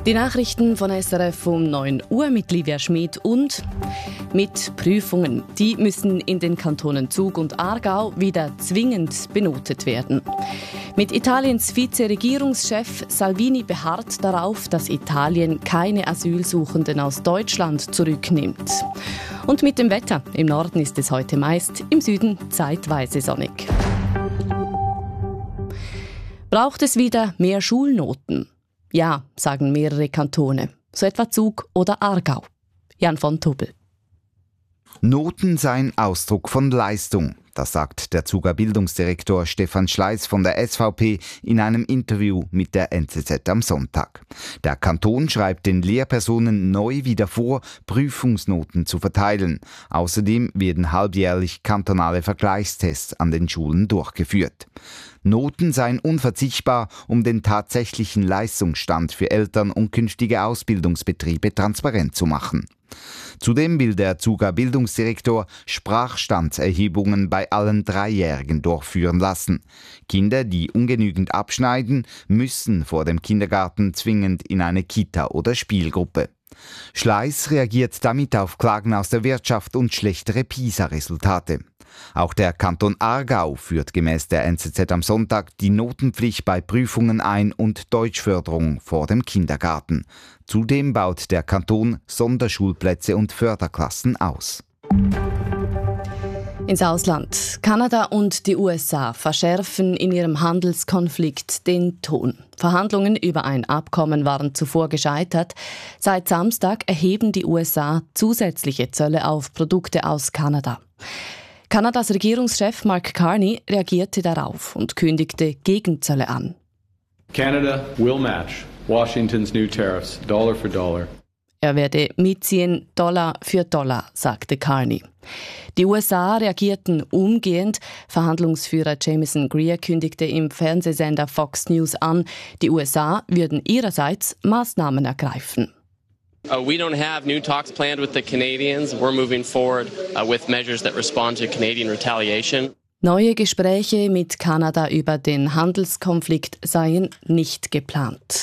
Die Nachrichten von SRF um 9 Uhr mit Livia Schmid und mit Prüfungen. Die müssen in den Kantonen Zug und Aargau wieder zwingend benotet werden. Mit Italiens Vize-Regierungschef Salvini beharrt darauf, dass Italien keine Asylsuchenden aus Deutschland zurücknimmt. Und mit dem Wetter. Im Norden ist es heute meist, im Süden zeitweise sonnig. Braucht es wieder mehr Schulnoten? Ja, sagen mehrere Kantone, so etwa Zug oder Aargau. Jan von Tobel. Noten seien Ausdruck von Leistung. Das sagt der Zuger Bildungsdirektor Stefan Schleiss von der SVP in einem Interview mit der NZZ am Sonntag. Der Kanton schreibt den Lehrpersonen neu wieder vor, Prüfungsnoten zu verteilen. Außerdem werden halbjährlich kantonale Vergleichstests an den Schulen durchgeführt. Noten seien unverzichtbar, um den tatsächlichen Leistungsstand für Eltern und künftige Ausbildungsbetriebe transparent zu machen. Zudem will der Zuger Bildungsdirektor Sprachstandserhebungen bei allen Dreijährigen durchführen lassen. Kinder, die ungenügend abschneiden, müssen vor dem Kindergarten zwingend in eine Kita oder Spielgruppe. Schleiss reagiert damit auf Klagen aus der Wirtschaft und schlechtere PISA-Resultate. Auch der Kanton Aargau führt gemäß der NZZ am Sonntag die Notenpflicht bei Prüfungen ein und Deutschförderung vor dem Kindergarten. Zudem baut der Kanton Sonderschulplätze und Förderklassen aus. Ins Ausland. Kanada und die USA verschärfen in ihrem Handelskonflikt den Ton. Verhandlungen über ein Abkommen waren zuvor gescheitert. Seit Samstag erheben die USA zusätzliche Zölle auf Produkte aus Kanada. Kanadas Regierungschef Mark Carney reagierte darauf und kündigte Gegenzölle an. Canada will match Washington's new tariffs, dollar for dollar. Er werde mitziehen, Dollar für Dollar, sagte Carney. Die USA reagierten umgehend. Verhandlungsführer Jameson Greer kündigte im Fernsehsender Fox News an, die USA würden ihrerseits Maßnahmen ergreifen. We don't have new talks planned with the Canadians. We're moving forward with measures that respond to Canadian retaliation. Neue Gespräche mit Kanada über den Handelskonflikt seien nicht geplant.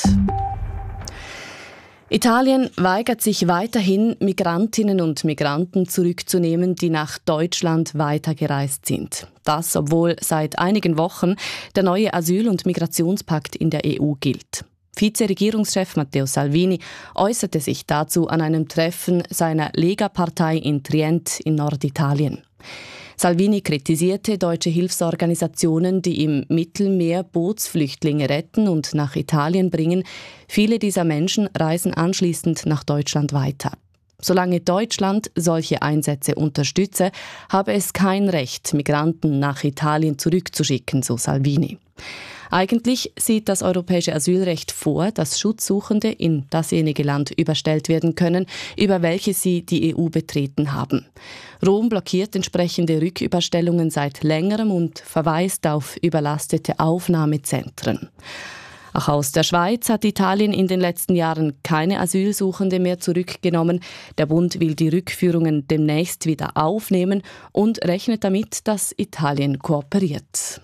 Italien weigert sich weiterhin, Migrantinnen und Migranten zurückzunehmen, die nach Deutschland weitergereist sind. Das, obwohl seit einigen Wochen der neue Asyl- und Migrationspakt in der EU gilt. Vize-Regierungschef Matteo Salvini äußerte sich dazu an einem Treffen seiner Lega-Partei in Trient in Norditalien. Salvini kritisierte deutsche Hilfsorganisationen, die im Mittelmeer Bootsflüchtlinge retten und nach Italien bringen. Viele dieser Menschen reisen anschließend nach Deutschland weiter. Solange Deutschland solche Einsätze unterstütze, habe es kein Recht, Migranten nach Italien zurückzuschicken, so Salvini. Eigentlich sieht das europäische Asylrecht vor, dass Schutzsuchende in dasjenige Land überstellt werden können, über welches sie die EU betreten haben. Rom blockiert entsprechende Rücküberstellungen seit längerem und verweist auf überlastete Aufnahmezentren. Auch aus der Schweiz hat Italien in den letzten Jahren keine Asylsuchende mehr zurückgenommen. Der Bund will die Rückführungen demnächst wieder aufnehmen und rechnet damit, dass Italien kooperiert.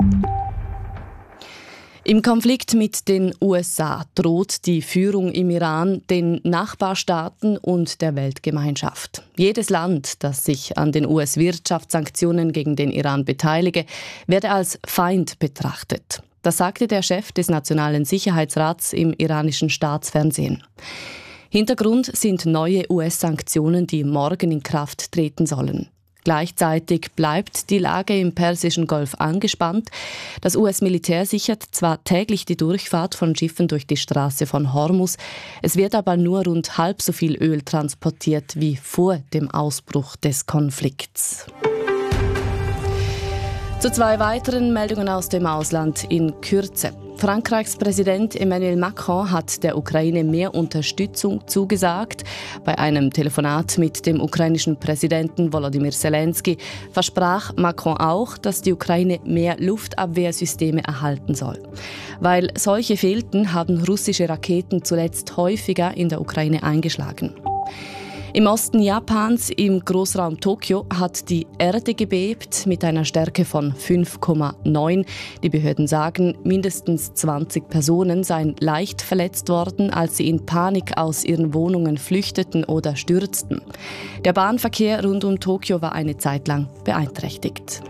Im Konflikt mit den USA droht die Führung im Iran den Nachbarstaaten und der Weltgemeinschaft. Jedes Land, das sich an den US-Wirtschaftssanktionen gegen den Iran beteilige, werde als Feind betrachtet. Das sagte der Chef des Nationalen Sicherheitsrats im iranischen Staatsfernsehen. Hintergrund sind neue US-Sanktionen, die morgen in Kraft treten sollen. Gleichzeitig bleibt die Lage im Persischen Golf angespannt. Das US-Militär sichert zwar täglich die Durchfahrt von Schiffen durch die Straße von Hormuz, es wird aber nur rund halb so viel Öl transportiert wie vor dem Ausbruch des Konflikts. Zu zwei weiteren Meldungen aus dem Ausland in Kürze. Frankreichs Präsident Emmanuel Macron hat der Ukraine mehr Unterstützung zugesagt. Bei einem Telefonat mit dem ukrainischen Präsidenten Volodymyr Zelensky versprach Macron auch, dass die Ukraine mehr Luftabwehrsysteme erhalten soll. Weil solche fehlten, haben russische Raketen zuletzt häufiger in der Ukraine eingeschlagen. Im Osten Japans, im Großraum Tokio, hat die Erde gebebt mit einer Stärke von 5,9. Die Behörden sagen, mindestens 20 Personen seien leicht verletzt worden, als sie in Panik aus ihren Wohnungen flüchteten oder stürzten. Der Bahnverkehr rund um Tokio war eine Zeit lang beeinträchtigt.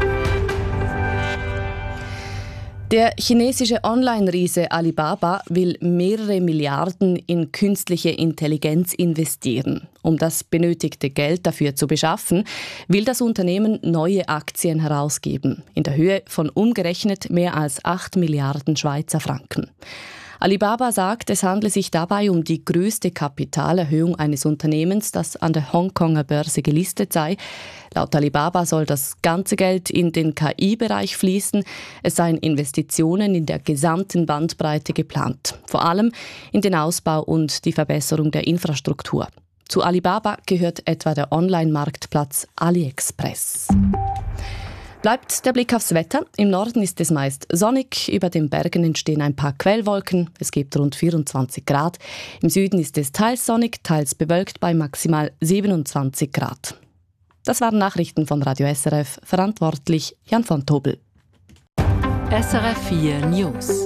Der chinesische Online-Riese Alibaba will mehrere Milliarden in künstliche Intelligenz investieren. Um das benötigte Geld dafür zu beschaffen, will das Unternehmen neue Aktien herausgeben, in der Höhe von umgerechnet mehr als 8 Milliarden Schweizer Franken. Alibaba sagt, es handle sich dabei um die größte Kapitalerhöhung eines Unternehmens, das an der Hongkonger Börse gelistet sei. Laut Alibaba soll das ganze Geld in den KI-Bereich fließen. Es seien Investitionen in der gesamten Bandbreite geplant, vor allem in den Ausbau und die Verbesserung der Infrastruktur. Zu Alibaba gehört etwa der Online-Marktplatz AliExpress. Bleibt der Blick aufs Wetter. Im Norden ist es meist sonnig, über den Bergen entstehen ein paar Quellwolken, es gibt rund 24 Grad. Im Süden ist es teils sonnig, teils bewölkt bei maximal 27 Grad. Das waren Nachrichten von Radio SRF, verantwortlich Jan von Tobel. SRF 4 News.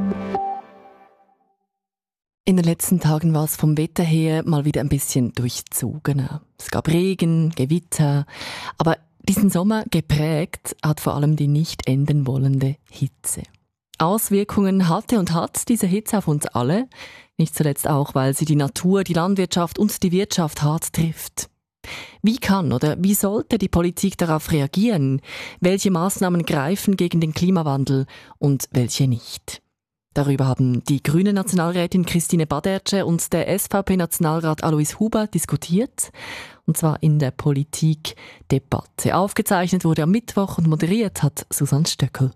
In den letzten Tagen war es vom Wetter her mal wieder ein bisschen durchzogener. Es gab Regen, Gewitter, aber diesen Sommer geprägt hat vor allem die nicht enden wollende Hitze. Auswirkungen hatte und hat diese Hitze auf uns alle, nicht zuletzt auch, weil sie die Natur, die Landwirtschaft und die Wirtschaft hart trifft. Wie kann oder wie sollte die Politik darauf reagieren? Welche Maßnahmen greifen gegen den Klimawandel und welche nicht? Darüber haben die grüne Nationalrätin Christine Badertsche und der SVP-Nationalrat Alois Huber diskutiert. Und zwar in der Politikdebatte. Aufgezeichnet wurde am Mittwoch und moderiert hat Susanne Stöckel.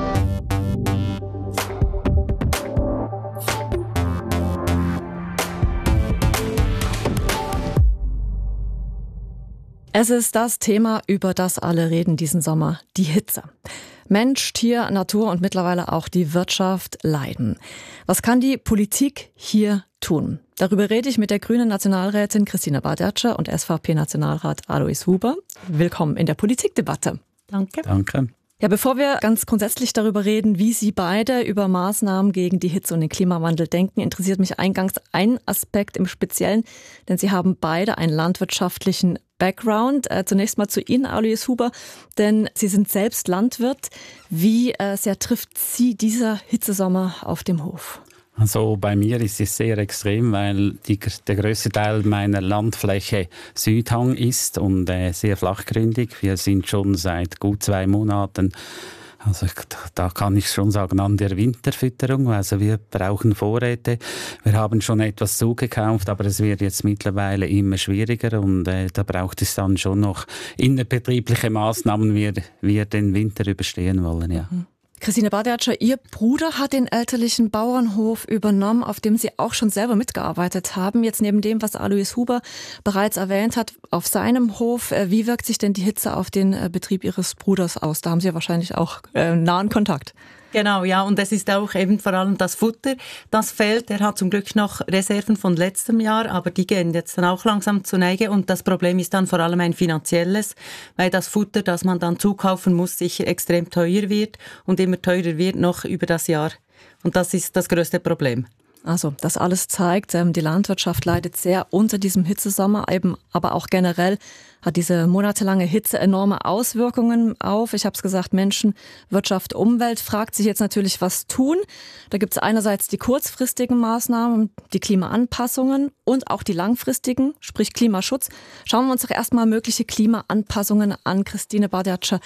Es ist das Thema, über das alle reden diesen Sommer, die Hitze. Mensch, Tier, Natur und mittlerweile auch die Wirtschaft leiden. Was kann die Politik hier tun? Darüber rede ich mit der grünen Nationalrätin Christine Badertsche und SVP-Nationalrat Alois Huber. Willkommen in der Politikdebatte. Danke. Danke. Ja, bevor wir ganz grundsätzlich darüber reden, wie Sie beide über Maßnahmen gegen die Hitze und den Klimawandel denken, interessiert mich eingangs ein Aspekt im Speziellen, denn Sie haben beide einen landwirtschaftlichen Background. Zunächst mal zu Ihnen, Alois Huber, denn Sie sind selbst Landwirt. Wie sehr trifft Sie dieser Hitzesommer auf dem Hof? Also bei mir ist es sehr extrem, weil der grösste Teil meiner Landfläche Südhang ist und sehr flachgründig. Wir sind schon seit gut 2 Monaten, also da kann ich schon sagen, an der Winterfütterung. Also wir brauchen Vorräte. Wir haben schon etwas zugekauft, aber es wird jetzt mittlerweile immer schwieriger und da braucht es dann schon noch innerbetriebliche Maßnahmen, wie wir den Winter überstehen wollen. Ja. Christine Badertsche, Ihr Bruder hat den elterlichen Bauernhof übernommen, auf dem Sie auch schon selber mitgearbeitet haben. Jetzt neben dem, was Alois Huber bereits erwähnt hat, auf seinem Hof. Wie wirkt sich denn die Hitze auf den Betrieb Ihres Bruders aus? Da haben Sie ja wahrscheinlich auch nahen Kontakt. Genau, ja, und es ist auch eben vor allem das Futter, das fehlt. Er hat zum Glück noch Reserven von letztem Jahr, aber die gehen jetzt dann auch langsam zur Neige und das Problem ist dann vor allem ein finanzielles, weil das Futter, das man dann zukaufen muss, sicher extrem teuer wird und immer teurer wird noch über das Jahr. Und das ist das größte Problem. Also das alles zeigt, die Landwirtschaft leidet sehr unter diesem Hitzesommer, eben, aber auch generell hat diese monatelange Hitze enorme Auswirkungen auf, ich habe es gesagt, Menschen, Wirtschaft, Umwelt. Fragt sich jetzt natürlich, was tun. Da gibt es einerseits die kurzfristigen Maßnahmen, die Klimaanpassungen und auch die langfristigen, sprich Klimaschutz. Schauen wir uns doch erstmal mögliche Klimaanpassungen an. Christine Badertsche,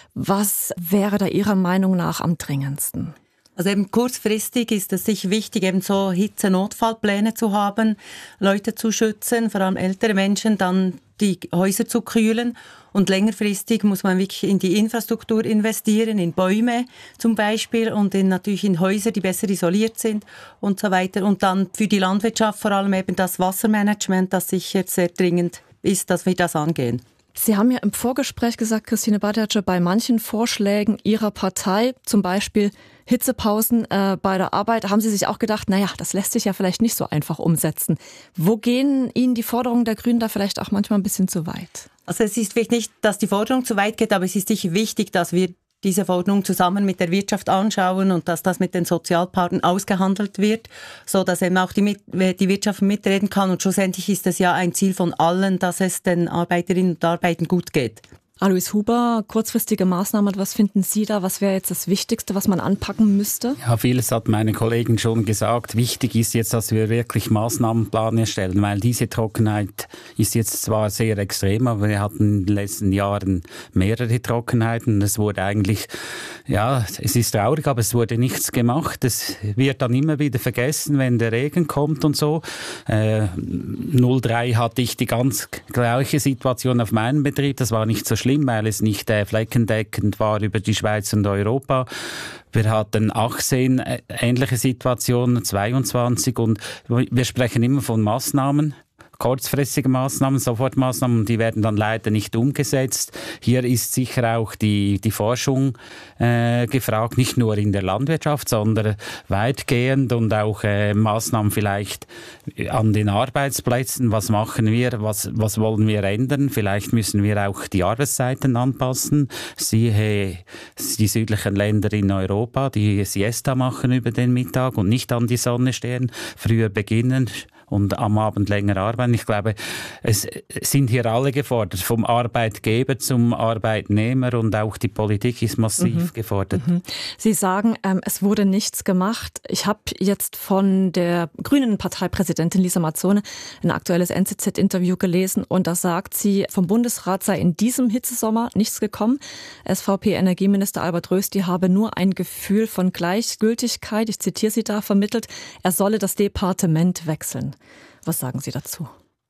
was wäre da Ihrer Meinung nach am dringendsten? Also eben kurzfristig ist es sicher wichtig, eben so Hitze-Notfallpläne zu haben, Leute zu schützen, vor allem ältere Menschen, dann die Häuser zu kühlen. Und längerfristig muss man wirklich in die Infrastruktur investieren, in Bäume zum Beispiel und natürlich in Häuser, die besser isoliert sind und so weiter. Und dann für die Landwirtschaft vor allem eben das Wassermanagement, das sicher sehr dringend ist, dass wir das angehen. Sie haben ja im Vorgespräch gesagt, Christine Badatscher, bei manchen Vorschlägen Ihrer Partei, zum Beispiel Hitzepausen bei der Arbeit, haben Sie sich auch gedacht, naja, das lässt sich ja vielleicht nicht so einfach umsetzen. Wo gehen Ihnen die Forderungen der Grünen da vielleicht auch manchmal ein bisschen zu weit? Also es ist wichtig nicht, dass die Forderung zu weit geht, aber es ist sicher wichtig, dass wir diese Forderung zusammen mit der Wirtschaft anschauen und dass das mit den Sozialpartnern ausgehandelt wird, so dass eben auch die Wirtschaft mitreden kann. Und schlussendlich ist es ja ein Ziel von allen, dass es den Arbeiterinnen und Arbeitern gut geht. Alois Huber, kurzfristige Maßnahmen, was finden Sie da? Was wäre jetzt das Wichtigste, was man anpacken müsste? Ja, vieles hat meine Kollegen schon gesagt. Wichtig ist jetzt, dass wir wirklich Maßnahmenplan erstellen, weil diese Trockenheit ist jetzt zwar sehr extrem, aber wir hatten in den letzten Jahren mehrere Trockenheiten. Es wurde eigentlich, ja, es ist traurig, aber es wurde nichts gemacht. Es wird dann immer wieder vergessen, wenn der Regen kommt und so. 03 hatte ich die ganz gleiche Situation auf meinem Betrieb. Das war nicht so schlimm, weil es nicht flächendeckend war über die Schweiz und Europa. Wir hatten 18 ähnliche Situationen, 22 und wir sprechen immer von Maßnahmen. Kurzfristige Maßnahmen, Sofortmaßnahmen, die werden dann leider nicht umgesetzt. Hier ist sicher auch die Forschung gefragt, nicht nur in der Landwirtschaft, sondern weitgehend und auch Maßnahmen vielleicht an den Arbeitsplätzen. Was machen wir, was wollen wir ändern? Vielleicht müssen wir auch die Arbeitszeiten anpassen. Siehe die südlichen Länder in Europa, die Siesta machen über den Mittag und nicht an die Sonne stehen, früher beginnen und am Abend länger arbeiten. Ich glaube, es sind hier alle gefordert, vom Arbeitgeber zum Arbeitnehmer und auch die Politik ist massiv gefordert. Sie sagen, es wurde nichts gemacht. Ich habe jetzt von der grünen Parteipräsidentin Lisa Mazzone ein aktuelles NZZ-Interview gelesen und da sagt sie, vom Bundesrat sei in diesem Hitzesommer nichts gekommen. SVP-Energieminister Albert Rösti habe nur ein Gefühl von Gleichgültigkeit, ich zitiere sie da, vermittelt, er solle das Departement wechseln. Was sagen Sie dazu?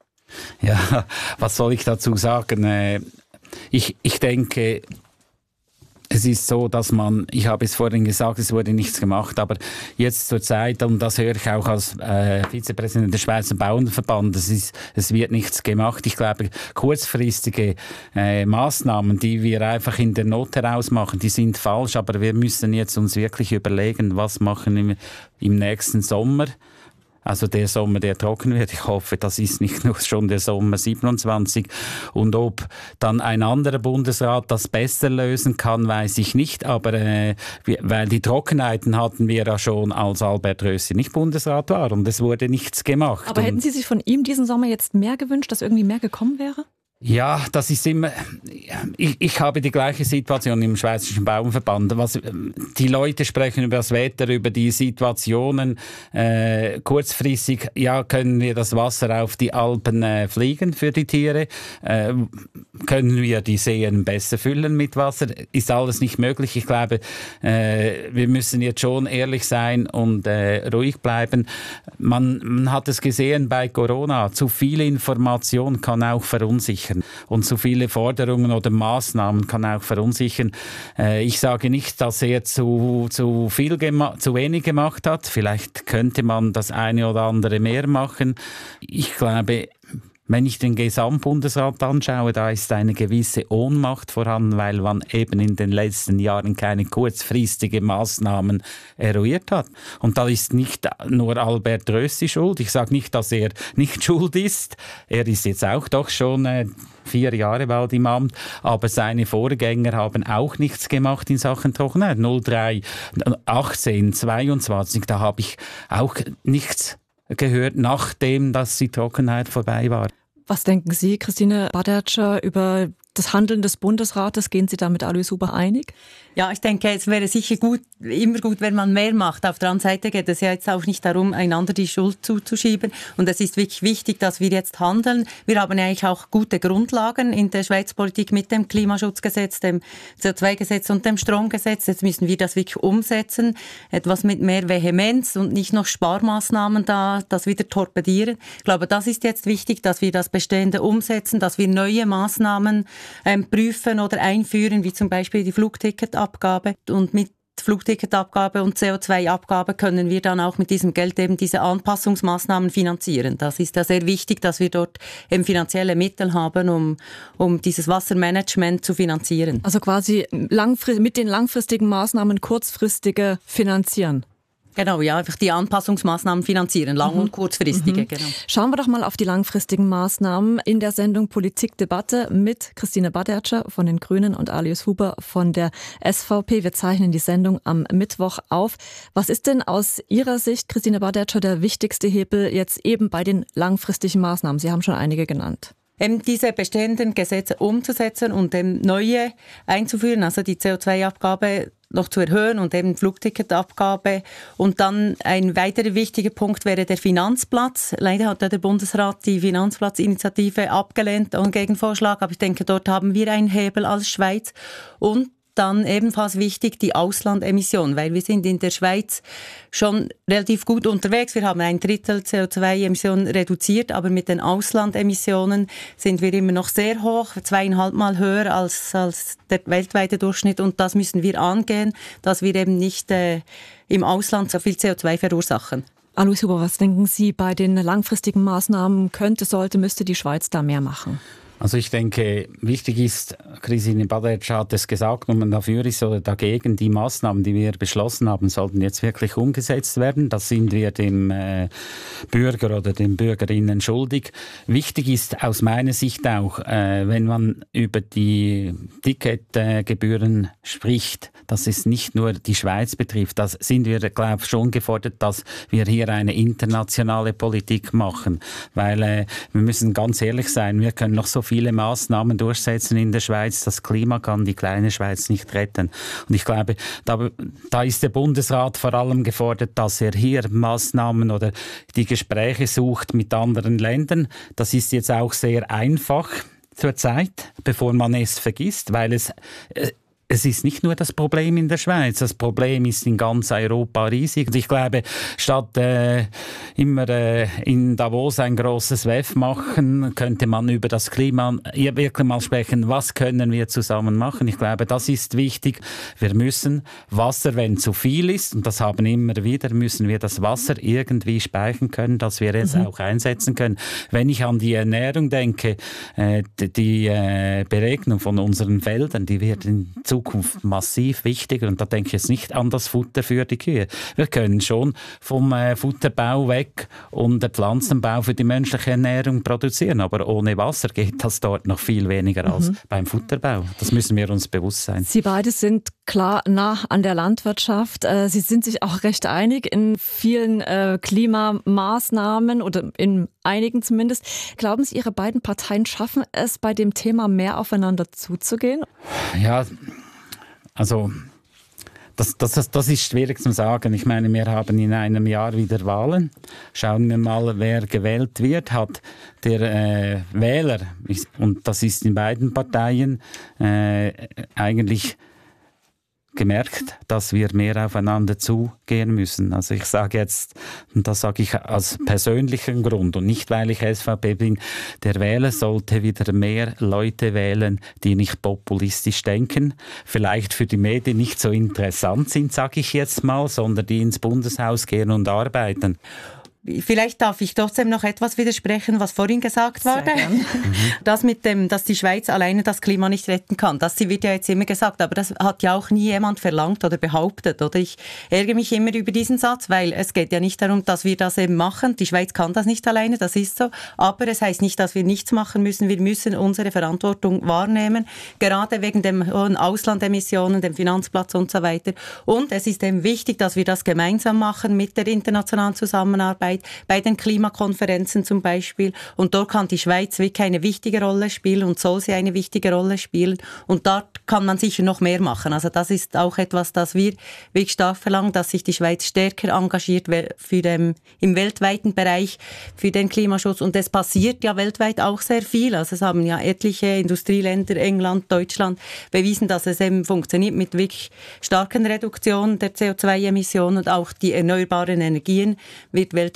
Ja, was soll ich dazu sagen? Ich denke, es ist so, dass ich habe es vorhin gesagt, es wurde nichts gemacht, aber jetzt zur Zeit, und das höre ich auch als Vizepräsident des Schweizer Bauernverbandes, es wird nichts gemacht. Ich glaube, kurzfristige Maßnahmen, die wir einfach in der Not heraus machen, die sind falsch, aber wir müssen jetzt uns wirklich überlegen, was machen im nächsten Sommer. Also der Sommer, der trocken wird. Ich hoffe, das ist nicht nur schon der Sommer 27. Und ob dann ein anderer Bundesrat das besser lösen kann, weiß ich nicht. Aber weil die Trockenheiten hatten wir ja schon, als Albert Rösti nicht Bundesrat war. Und es wurde nichts gemacht. Aber hätten Sie sich von ihm diesen Sommer jetzt mehr gewünscht, dass irgendwie mehr gekommen wäre? Ja, das ist immer, ich habe die gleiche Situation im Schweizerischen Bauernverband. Die Leute sprechen über das Wetter, über die Situationen. Kurzfristig, ja, können wir das Wasser auf die Alpen fliegen für die Tiere? Können wir die Seen besser füllen mit Wasser? Ist alles nicht möglich. Ich glaube, wir müssen jetzt schon ehrlich sein und ruhig bleiben. Man hat es gesehen bei Corona. Zu viel Information kann auch verunsichern. Und zu viele Forderungen oder Maßnahmen kann auch verunsichern. Ich sage nicht, dass er zu wenig gemacht hat. Vielleicht könnte man das eine oder andere mehr machen. Ich glaube, wenn ich den Gesamtbundesrat anschaue, da ist eine gewisse Ohnmacht vorhanden, weil man eben in den letzten Jahren keine kurzfristigen Maßnahmen eruiert hat. Und da ist nicht nur Albert Rösti schuld. Ich sage nicht, dass er nicht schuld ist. Er ist jetzt auch doch schon 4 Jahre bald im Amt, aber seine Vorgänger haben auch nichts gemacht in Sachen Trockenheit. 03, 18, 22, da habe ich auch nichts gehört, nachdem dass die Trockenheit vorbei war. Was denken Sie, Christine Badatscher, über das Handeln des Bundesrates? Gehen Sie da mit Alois Huber einig? Ja, ich denke, es wäre sicher immer gut, wenn man mehr macht. Auf der anderen Seite geht es ja jetzt auch nicht darum, einander die Schuld zuzuschieben. Und es ist wirklich wichtig, dass wir jetzt handeln. Wir haben ja eigentlich auch gute Grundlagen in der Schweizer Politik mit dem Klimaschutzgesetz, dem CO2-Gesetz und dem Stromgesetz. Jetzt müssen wir das wirklich umsetzen. Etwas mit mehr Vehemenz und nicht noch Sparmaßnahmen das wieder torpedieren. Ich glaube, das ist jetzt wichtig, dass wir das Bestehende umsetzen, dass wir neue Maßnahmen prüfen oder einführen, wie zum Beispiel die Flugticketabgabe. Und mit Flugticketabgabe und CO2-Abgabe können wir dann auch mit diesem Geld eben diese Anpassungsmaßnahmen finanzieren. Das ist ja sehr wichtig, dass wir dort eben finanzielle Mittel haben, um dieses Wassermanagement zu finanzieren. Also quasi mit den langfristigen Maßnahmen kurzfristige finanzieren. Genau, ja, einfach die Anpassungsmaßnahmen finanzieren, lang- und kurzfristige. Genau. Schauen wir doch mal auf die langfristigen Maßnahmen in der Sendung Politikdebatte mit Christine Badertscher von den Grünen und Alois Huber von der SVP. Wir zeichnen die Sendung am Mittwoch auf. Was ist denn aus Ihrer Sicht, Christine Badertscher, der wichtigste Hebel jetzt eben bei den langfristigen Maßnahmen? Sie haben schon einige genannt. Diese bestehenden Gesetze umzusetzen und neue einzuführen, also die CO2-Abgabe noch zu erhöhen und eben Flugticketabgabe. Und dann ein weiterer wichtiger Punkt wäre der Finanzplatz. Leider hat ja der Bundesrat die Finanzplatzinitiative abgelehnt und Gegenvorschlag, aber ich denke, dort haben wir einen Hebel als Schweiz. Und dann ebenfalls wichtig die Auslandemissionen, weil wir sind in der Schweiz schon relativ gut unterwegs. Wir haben 1/3 CO2-Emissionen reduziert, aber mit den Auslandemissionen sind wir immer noch sehr hoch, 2,5 Mal höher als der weltweite Durchschnitt. Und das müssen wir angehen, dass wir eben nicht im Ausland so viel CO2 verursachen. Alois Huber, was denken Sie, bei den langfristigen Maßnahmen müsste die Schweiz da mehr machen? Also ich denke, wichtig ist, Christine Badertscher hat es gesagt, ob man dafür ist oder dagegen, die Maßnahmen, die wir beschlossen haben, sollten jetzt wirklich umgesetzt werden. Das sind wir dem Bürger oder den Bürgerinnen schuldig. Wichtig ist aus meiner Sicht auch, wenn man über die Ticketgebühren spricht, dass es nicht nur die Schweiz betrifft. Das sind wir, glaube ich, schon gefordert, dass wir hier eine internationale Politik machen. Weil wir müssen ganz ehrlich sein, wir können noch so viele Maßnahmen durchsetzen in der Schweiz. Das Klima kann die kleine Schweiz nicht retten. Und ich glaube, da ist der Bundesrat vor allem gefordert, dass er hier Maßnahmen oder die Gespräche sucht mit anderen Ländern. Das ist jetzt auch sehr einfach zurzeit, bevor man es vergisst, weil es ist nicht nur das Problem in der Schweiz, das Problem ist in ganz Europa riesig. Und ich glaube, statt immer in Davos ein grosses WEF machen, könnte man über das Klima wirklich mal sprechen, was können wir zusammen machen. Ich glaube, das ist wichtig. Wir müssen Wasser, wenn zu viel ist, und das haben immer wieder, müssen wir das Wasser irgendwie speichern können, dass wir es auch einsetzen können. Wenn ich an die Ernährung denke, die Beregnung von unseren Feldern, die wird in Zukunft massiv wichtiger, und da denke ich jetzt nicht an das Futter für die Kühe. Wir können schon vom Futterbau weg und den Pflanzenbau für die menschliche Ernährung produzieren, aber ohne Wasser geht das dort noch viel weniger als beim Futterbau. Das müssen wir uns bewusst sein. Sie beide sind klar nah an der Landwirtschaft. Sie sind sich auch recht einig in vielen Klimamaßnahmen oder in einigen zumindest. Glauben Sie, Ihre beiden Parteien schaffen es, bei dem Thema mehr aufeinander zuzugehen? Ja, also das ist schwierig zu sagen. Ich meine, wir haben in einem Jahr wieder Wahlen. Schauen wir mal, wer gewählt wird. Hat der Wähler, und das ist in beiden Parteien, eigentlich gemerkt, dass wir mehr aufeinander zugehen müssen. Also ich sage jetzt, und das sage ich aus persönlichem Grund und nicht, weil ich SVP bin, der Wähler sollte wieder mehr Leute wählen, die nicht populistisch denken, vielleicht für die Medien nicht so interessant sind, sage ich jetzt mal, sondern die ins Bundeshaus gehen und arbeiten. Vielleicht darf ich trotzdem noch etwas widersprechen, was vorhin gesagt wurde. Das mit dem, dass die Schweiz alleine das Klima nicht retten kann. Das wird ja jetzt immer gesagt, aber das hat ja auch nie jemand verlangt oder behauptet. Oder ich ärgere mich immer über diesen Satz, weil es geht ja nicht darum, dass wir das eben machen. Die Schweiz kann das nicht alleine, das ist so. Aber es heißt nicht, dass wir nichts machen müssen. Wir müssen unsere Verantwortung wahrnehmen, gerade wegen den hohen Auslandemissionen, dem Finanzplatz und so weiter. Und es ist eben wichtig, dass wir das gemeinsam machen mit der internationalen Zusammenarbeit, bei den Klimakonferenzen zum Beispiel. Und dort kann die Schweiz wirklich eine wichtige Rolle spielen und soll sie eine wichtige Rolle spielen. Und dort kann man sicher noch mehr machen. Also das ist auch etwas, das wir wirklich stark verlangen, dass sich die Schweiz stärker engagiert im weltweiten Bereich für den Klimaschutz. Und es passiert ja weltweit auch sehr viel. Also es haben ja etliche Industrieländer, England, Deutschland, bewiesen, dass es eben funktioniert mit wirklich starken Reduktionen der CO2-Emissionen, und auch die erneuerbaren Energien wird weltweit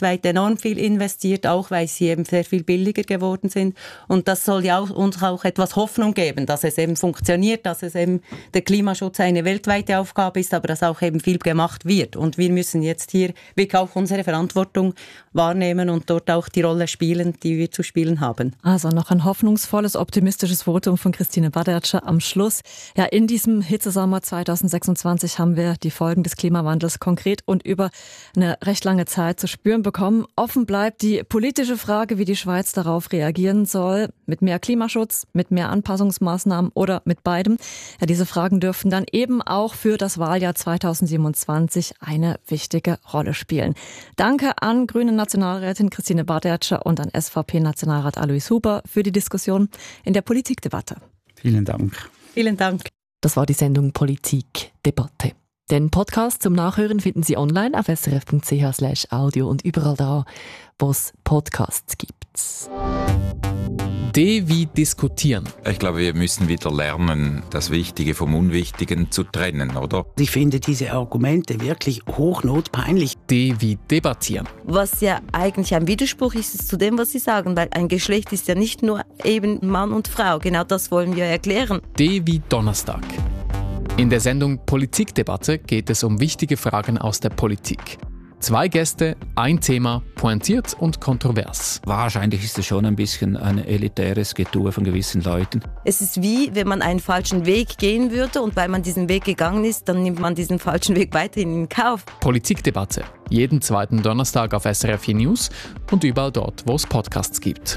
weltweit enorm viel investiert, auch weil sie eben sehr viel billiger geworden sind. Und das soll ja uns auch etwas Hoffnung geben, dass es eben funktioniert, dass es eben der Klimaschutz eine weltweite Aufgabe ist, aber dass auch eben viel gemacht wird. Und wir müssen jetzt hier wirklich auch unsere Verantwortung wahrnehmen und dort auch die Rolle spielen, die wir zu spielen haben. Also noch ein hoffnungsvolles, optimistisches Votum von Christine Badertscher am Schluss. Ja, in diesem Hitzesommer 2026 haben wir die Folgen des Klimawandels konkret und über eine recht lange Zeit zu spüren bekommen. Offen bleibt die politische Frage, wie die Schweiz darauf reagieren soll. Mit mehr Klimaschutz, mit mehr Anpassungsmaßnahmen oder mit beidem. Ja, diese Fragen dürften dann eben auch für das Wahljahr 2027 eine wichtige Rolle spielen. Danke an Grüne Nationalrätin Christine Badertscher und an SVP-Nationalrat Alois Huber für die Diskussion in der Politikdebatte. Vielen Dank. Vielen Dank. Das war die Sendung Politikdebatte. Den Podcast zum Nachhören finden Sie online auf srf.ch/audio und überall da, wo es Podcasts gibt. D wie diskutieren. Ich glaube, wir müssen wieder lernen, das Wichtige vom Unwichtigen zu trennen, oder? Ich finde diese Argumente wirklich hochnotpeinlich. D wie debattieren. Was ja eigentlich ein Widerspruch ist zu dem, was Sie sagen, weil ein Geschlecht ist ja nicht nur eben Mann und Frau. Genau das wollen wir erklären. D wie Donnerstag. In der Sendung Politikdebatte geht es um wichtige Fragen aus der Politik. 2 Gäste, ein Thema, pointiert und kontrovers. Wahrscheinlich ist es schon ein bisschen ein elitäres Getue von gewissen Leuten. Es ist wie, wenn man einen falschen Weg gehen würde und weil man diesen Weg gegangen ist, dann nimmt man diesen falschen Weg weiterhin in Kauf. Politikdebatte. Jeden 2. Donnerstag auf SRF News und überall dort, wo es Podcasts gibt.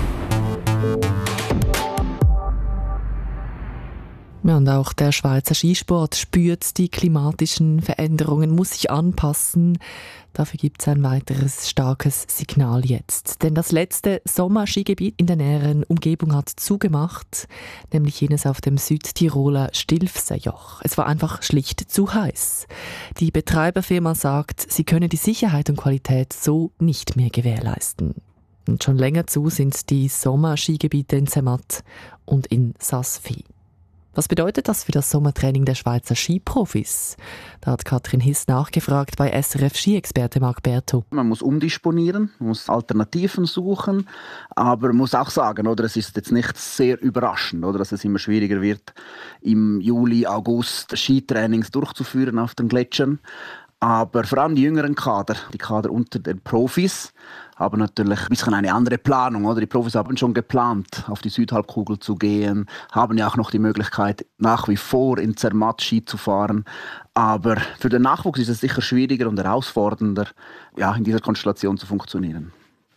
Ja, und auch der Schweizer Skisport spürt die klimatischen Veränderungen, muss sich anpassen. Dafür gibt es ein weiteres starkes Signal jetzt. Denn das letzte Sommerskigebiet in der näheren Umgebung hat zugemacht, nämlich jenes auf dem Südtiroler Stilfserjoch. Es war einfach schlicht zu heiß. Die Betreiberfirma sagt, sie könne die Sicherheit und Qualität so nicht mehr gewährleisten. Und schon länger zu sind die Sommerskigebiete in Zermatt und in Saas-Fee. Was bedeutet das für das Sommertraining der Schweizer Skiprofis? Da hat Katrin Hiss nachgefragt bei SRF-Ski-Experte Marc Bertho. Man muss umdisponieren, man muss Alternativen suchen, aber man muss auch sagen, oder, es ist jetzt nicht sehr überraschend, oder, dass es immer schwieriger wird, im Juli, August Skitrainings durchzuführen auf den Gletschern. Aber vor allem die jüngeren Kader, die Kader unter den Profis, haben natürlich ein bisschen eine andere Planung. Oder? Die Profis haben schon geplant, auf die Südhalbkugel zu gehen, haben ja auch noch die Möglichkeit, nach wie vor in Zermatt Ski zu fahren. Aber für den Nachwuchs ist es sicher schwieriger und herausfordernder, ja, in dieser Konstellation zu funktionieren.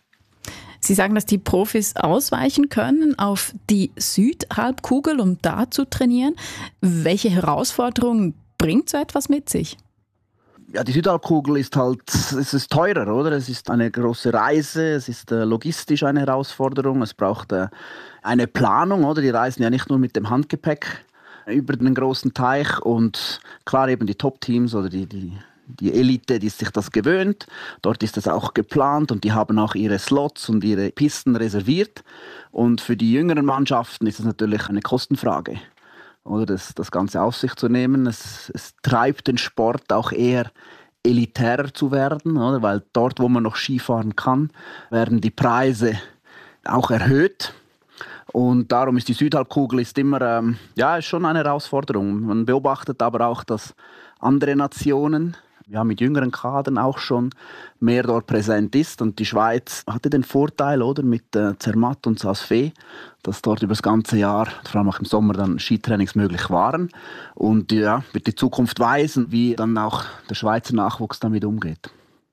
Sie sagen, dass die Profis ausweichen können auf die Südhalbkugel, um da zu trainieren. Welche Herausforderungen bringt so etwas mit sich? Ja, die Südhalbkugel ist halt, es ist teurer, oder? Es ist eine große Reise, es ist logistisch eine Herausforderung, es braucht eine Planung, oder? Die reisen ja nicht nur mit dem Handgepäck über den großen Teich und klar eben die Top-Teams oder die Elite, die sich das gewöhnt. Dort ist es auch geplant und die haben auch ihre Slots und ihre Pisten reserviert. Und für die jüngeren Mannschaften ist es natürlich eine Kostenfrage. Oder das Ganze auf sich zu nehmen. Es treibt den Sport auch eher elitärer zu werden, oder? Weil dort, wo man noch Skifahren kann, werden die Preise auch erhöht. Und darum ist die Südhalbkugel immer, ist schon eine Herausforderung. Man beobachtet aber auch, dass andere Nationen, ja, mit jüngeren Kadern auch schon mehr dort präsent ist. Und die Schweiz hatte den Vorteil, oder, mit Zermatt und Saas-Fee, dass dort über das ganze Jahr, vor allem auch im Sommer, dann Skitrainings möglich waren. Und ja, wird die Zukunft weisen, wie dann auch der Schweizer Nachwuchs damit umgeht.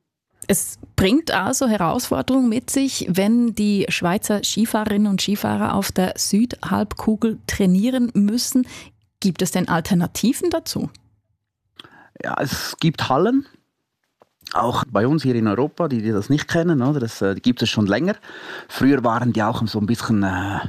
Es bringt also Herausforderungen mit sich, wenn die Schweizer Skifahrerinnen und Skifahrer auf der Südhalbkugel trainieren müssen. Gibt es denn Alternativen dazu? Ja, es gibt Hallen, auch bei uns hier in Europa, die das nicht kennen, oder? Das gibt es schon länger. Früher waren die auch so ein bisschen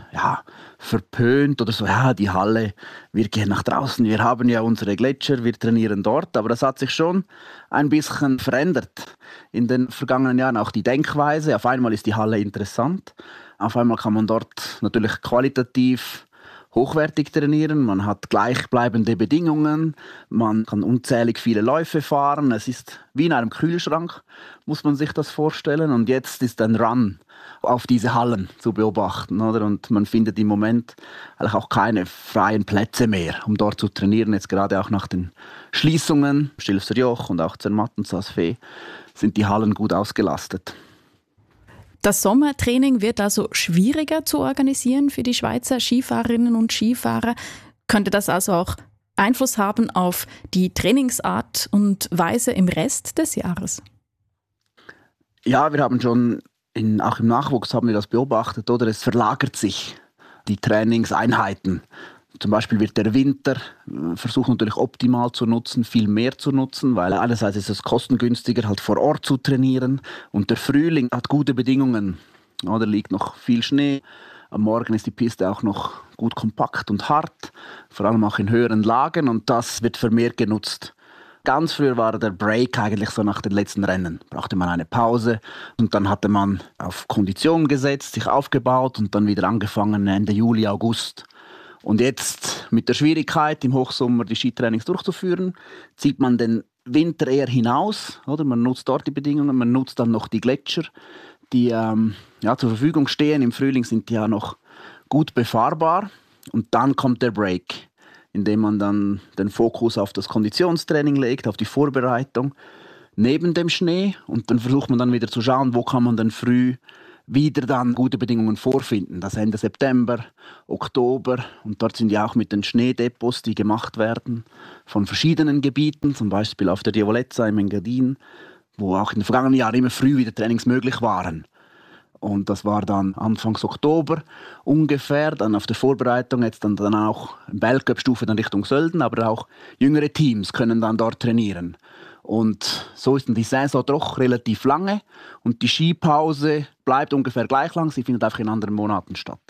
verpönt oder so, ja, die Halle, wir gehen nach draußen, wir haben ja unsere Gletscher, wir trainieren dort. Aber das hat sich schon ein bisschen verändert in den vergangenen Jahren, auch die Denkweise. Auf einmal ist die Halle interessant, auf einmal kann man dort natürlich qualitativ hochwertig trainieren, man hat gleichbleibende Bedingungen, man kann unzählig viele Läufe fahren. Es ist wie in einem Kühlschrank, muss man sich das vorstellen. Und jetzt ist ein Run auf diese Hallen zu beobachten, oder? Und man findet im Moment eigentlich auch keine freien Plätze mehr, um dort zu trainieren. Jetzt gerade auch nach den Schließungen, Stilfserjoch und auch Zermatt und Saas Fee, sind die Hallen gut ausgelastet. Das Sommertraining wird also schwieriger zu organisieren für die Schweizer Skifahrerinnen und Skifahrer. Könnte das also auch Einfluss haben auf die Trainingsart und Weise im Rest des Jahres? Ja, wir haben schon, auch im Nachwuchs haben wir das beobachtet, oder? Es verlagert sich, die Trainingseinheiten. Zum Beispiel wird der Winter versucht natürlich optimal zu nutzen, viel mehr zu nutzen, weil einerseits ist es kostengünstiger, halt vor Ort zu trainieren. Und der Frühling hat gute Bedingungen. Da liegt noch viel Schnee. Am Morgen ist die Piste auch noch gut kompakt und hart, vor allem auch in höheren Lagen. Und das wird vermehrt genutzt. Ganz früher war der Break eigentlich so nach den letzten Rennen. Brauchte man eine Pause und dann hatte man auf Kondition gesetzt, sich aufgebaut und dann wieder angefangen Ende Juli, August. Und jetzt mit der Schwierigkeit, im Hochsommer die Skitrainings durchzuführen, zieht man den Winter eher hinaus. Oder? Man nutzt dort die Bedingungen, man nutzt dann noch die Gletscher, die zur Verfügung stehen. Im Frühling sind die ja noch gut befahrbar. Und dann kommt der Break, indem man dann den Fokus auf das Konditionstraining legt, auf die Vorbereitung neben dem Schnee. Und dann versucht man dann wieder zu schauen, wo kann man dann früh wieder dann gute Bedingungen vorfinden. Das Ende September, Oktober. Und dort sind ja auch mit den Schneedepots, die gemacht werden von verschiedenen Gebieten, zum Beispiel auf der Diavolezza im Engadin, wo auch in den vergangenen Jahren immer früh wieder Trainings möglich waren. Und das war dann Anfangs Oktober ungefähr, dann auf der Vorbereitung, jetzt dann auch in Weltcup-Stufe dann Richtung Sölden, aber auch jüngere Teams können dann dort trainieren. Und so ist dann die Saison doch relativ lange und die Skipause bleibt ungefähr gleich lang, sie findet einfach in anderen Monaten statt.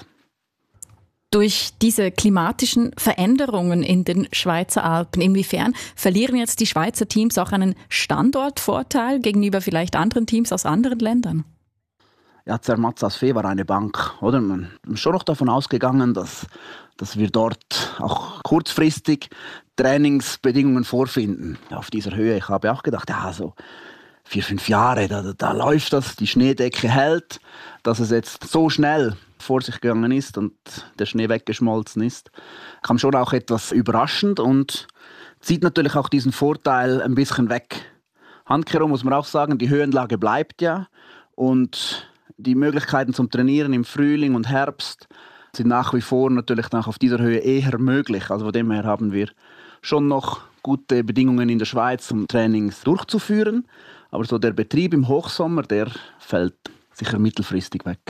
Durch diese klimatischen Veränderungen in den Schweizer Alpen, inwiefern verlieren jetzt die Schweizer Teams auch einen Standortvorteil gegenüber vielleicht anderen Teams aus anderen Ländern? Ja, Zermatt Saas Fee war eine Bank, oder? Man ist schon noch davon ausgegangen, dass wir dort auch kurzfristig Trainingsbedingungen vorfinden auf dieser Höhe. Ich habe auch gedacht, ja, so 4-5 Jahre, da läuft das, die Schneedecke hält, dass es jetzt so schnell vor sich gegangen ist und der Schnee weggeschmolzen ist, kam schon auch etwas überraschend und zieht natürlich auch diesen Vorteil ein bisschen weg. Handkehrum muss man auch sagen, die Höhenlage bleibt ja und die Möglichkeiten zum Trainieren im Frühling und Herbst sind nach wie vor natürlich auf dieser Höhe eher möglich. Also von dem her haben wir schon noch gute Bedingungen in der Schweiz, um Trainings durchzuführen. Aber so der Betrieb im Hochsommer, der fällt sicher mittelfristig weg.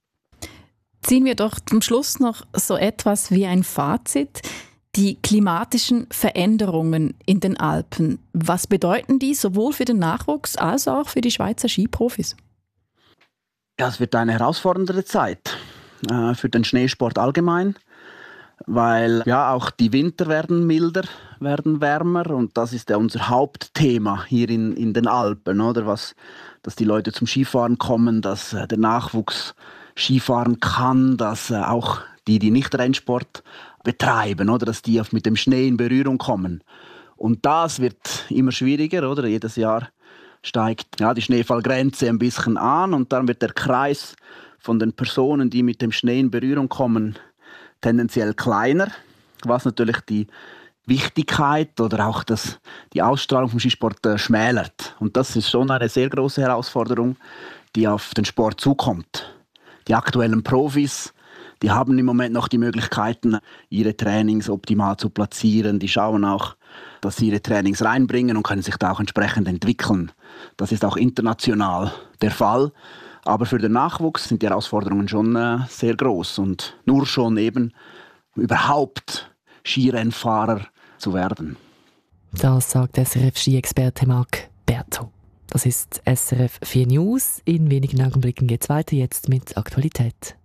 Ziehen wir doch zum Schluss noch so etwas wie ein Fazit. Die klimatischen Veränderungen in den Alpen, was bedeuten die sowohl für den Nachwuchs als auch für die Schweizer Skiprofis? Ja, es wird eine herausfordernde Zeit für den Schneesport allgemein, weil ja auch die Winter werden milder, werden wärmer und das ist ja unser Hauptthema hier in den Alpen, oder? Dass die Leute zum Skifahren kommen, dass der Nachwuchs Skifahren kann, dass auch die nicht Rennsport betreiben, oder? Dass die mit dem Schnee in Berührung kommen. Und das wird immer schwieriger, oder? Jedes Jahr steigt die Schneefallgrenze ein bisschen an und dann wird der Kreis von den Personen, die mit dem Schnee in Berührung kommen, tendenziell kleiner, was natürlich die Wichtigkeit oder auch die Ausstrahlung vom Skisport schmälert. Und das ist schon eine sehr große Herausforderung, die auf den Sport zukommt. Die aktuellen Profis, die haben im Moment noch die Möglichkeiten, ihre Trainings optimal zu platzieren. Die schauen auch, dass sie ihre Trainings reinbringen und können sich da auch entsprechend entwickeln. Das ist auch international der Fall. Aber für den Nachwuchs sind die Herausforderungen schon sehr groß. Und nur schon eben überhaupt Skirennfahrer zu werden. Das sagt SRF-Ski-Experte Marc Berto. Das ist SRF 4 News. In wenigen Augenblicken geht es weiter jetzt mit Aktualität.